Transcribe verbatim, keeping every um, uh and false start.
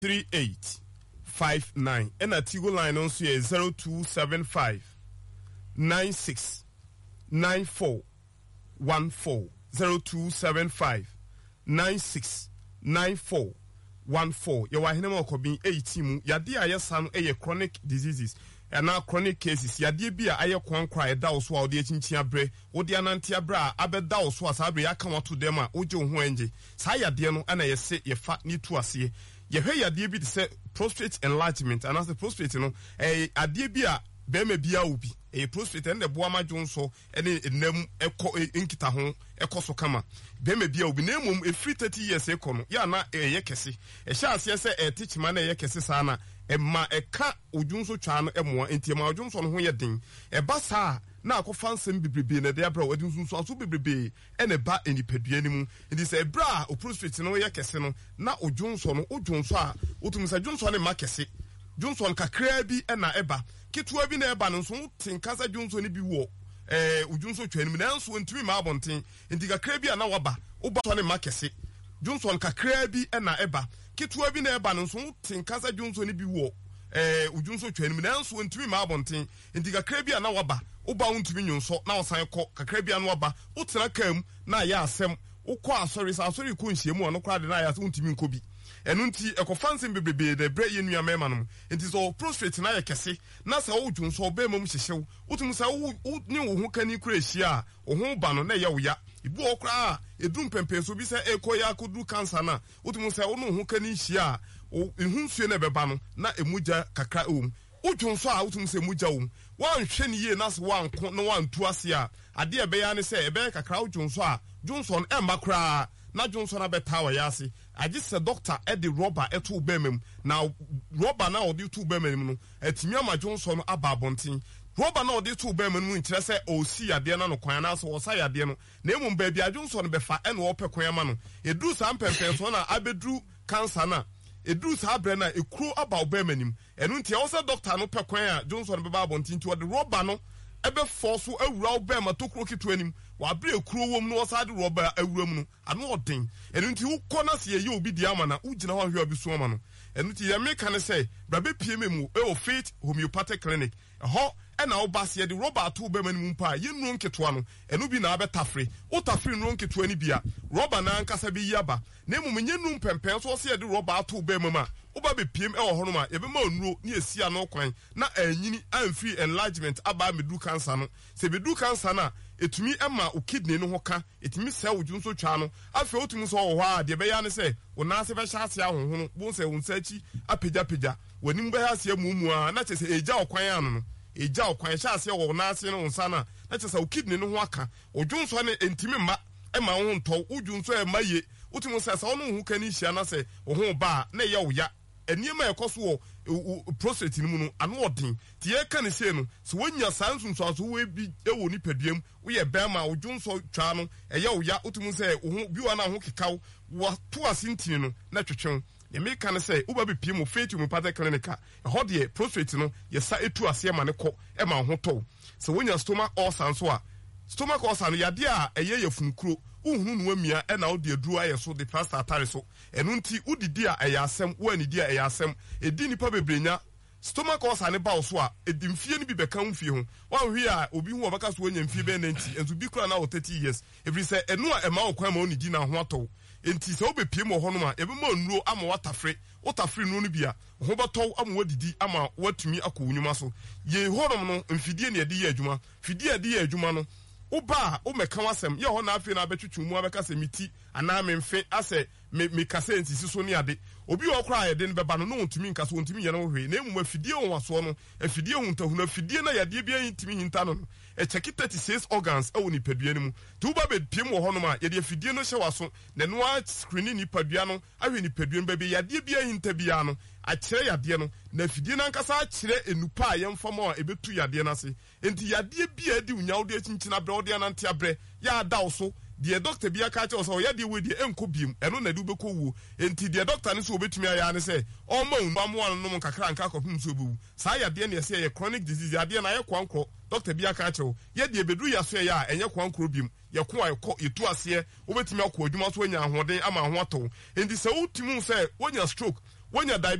three eight five nine. And a Tigo line also is zero two seven five nine six nine four one four. zero two seven five nine six nine four one four. You are here for being eighteen. Yadi ayasan a chronic diseases and now chronic cases. Yadi be a kwan cry da so out the chinchia bre. Odi anantia bra abe da so asabre aka to them a ojo ho enje. Sa yade no ana ye se ye fa ni to ase. Ye hwe yade bi de say prostate enlargement and as the prostate no eh ade bi a be me bia obi e prostate and the boama jonso ene enam ekọ enkita ho ekọ so kama be me bia obi na emum e free thirty years ekọ no ya na eye kese e sha ase se e teach man na eye kese sa na e ma e ka odwunso twa no emoa enti ma odwunso no ho ye den e ba sa na akofa nsem bibrebe na de abra odwunso so aso bibrebe ene ba enipadua ni mu enti se bra o prostate no ye kese no na odwunso no odwunso a otum se odwunso ne ma kese Johnson kakra bi na eba ketua bi na eba no so tinkasa Johnson ni bi wo eh ujunso twanim na nso ntumi ma abonten enti kakra bi na waba oba so ne makese Johnson kakra bi na eba ketua bi na eba no so tinkasa Johnson ni bi wo eh ujunso twanim na nso ntumi ma abonten enti kakra bi na waba oba ntumi nyonso na osan kọ kakra bi na waba utena kam na ya asem ukọ asori sa asori ko nhyiemu ono kwa de na ya ntumi nkobi enu nti ekofansin bebrebe de bre ye nua mema no nti so prostate na ye kese na sa wo dwun so be mom hyehyew utum sa wo ni wo ho kani kura ehia wo ho ba no na ye wo ya ibu okra edum pempe so bi se ekoya akodu cancer na utum sa wo no ho kani hia o ehunsuo na beba no na emuja kakra om udwun so a utum se emuja om wan hwe ni ye na se wan ko no wan tu ase a ade e be ya ne se e be kakra udwun so a Johnson e makra na Johnson abeta wa yase agise doctor e de rubber e to bemem na rubber na o de to bemem no etimi ama Johnson aba abonten rubber na o de to bemem mu nkire se o si ade na no kwan na so o sa yade no na emum ba bia Johnson befa e na o pekwan ma no edu sa mpempen so na abedru cancer na edu sa abre na ekuro aba obemanim enu ntia o se doctor no pekwan a Johnson beba abonten ti o de rubber no ebe force awura obema to kro kitu anim wa bre ekuro wom no osade rubber awura mu no ano odin enu nti wo kona se ye obi di ama na ugina ho hwe obi so ama no enu nti ye me kan say brabe pie memu e o Faith Homeopathic Clinic ho e na obase ye de rubber to obema ni mu pa ye nu nketo no enu bi na abetafre o tafre nu nketo ani bia rubber na ankasa bi yaba na emu menye nu pempen so se ye de rubber to obema ma oba be piem e wo hono ma ye be ma onuro ni esia no kwan na anyini amfree enlargement aba medu cancer no se bedu cancer na etumi ema o kidney no hoka etumi se wo junso twa no afi otumi so wo ha de be ya ne se wo na se be hya ase ahohono bo se wo nsachi apegya pegya wani mbe ha se mumu a na chese eja okwan anu no eja okwan hya ase wo na ase no nsa na na chese o kidney no ho aka o junso ne entimi ma ema wo nto o junso e maye otumi se se wo no ho kani hia na se wo ho ba na ye wo ya eniema ekoso wo prostate ni mu no ano odin ti ye kan se no so wonya sansunso so we bi ewo ni paduam wo ye bema wo dwonso twa no eye wo ya otum se wo bi wa na ho kekaw wo to asintin no na twetwen ye me kan se wo ba bi pie mo Faith Homeopathic Clinic e ho de prostate no ye sa etu ase ma ne ko e ma ho to so wonya stomach ulcer so a stomach ulcer no yade a eye ye funukuro uhunu no amia e na wo de aduru aye so de plaster atare so enu nti udidi a eye asem wo anidi a eye asem edi nipa bebrenya stomach ulcer ne ba so a edi mfie ni bi beka mfie ho wan hwe a obi hu obaka so wonya mfie be ninety enzu bi kura na wo thirty years every say enu a ema okwan ma onidi na ho ato enti se obepie mo ho no ma ebe ma onuro ama watafre watafre no no bia ho beto ama wadidi ama watumi akowunuma so ye horom no mfidie ne ede ye adwuma fidie ede ye adwuma no Uba o meka wasem ye ho na afi na betwetwu mu abeka se miti ana memfe ase me me kase ntisi so ne ade obi wo kra ye de ne beba no no ntumi nkase ntumi ye no hwe na emu afidie ho waso no afidie ho ntahuna afidie na yade bia ntumi hinta no e check thirty-six organs e woni padua ne mu ti uba be piem wo ho no ma ye de afidie no hye waso na no a screen ni padua no ahwe ni padua no ba be yade bia hinta bia no a kire yade no na afidie na nkasa a kire enupa a yemfama a ebetu yade na se enti yade bia di unyawo de chinchina bre ode anante abre ya da so the doctor bia ka che so ya de we de enko biem eno na du beko wu enti the doctor ni so obetumi aya ne se o ma unba mo anu no kakra nka kopim so bewu sa ya de ne se ye chronic disease ya de na ye kwankro doctor bia ka che ye de bedu ya so ya enye kwankro biem ye ko ayeko yetu ase obetumi akọ adwuma so anya ahoden ama ho ato enti se utimi se wonya stroke wonya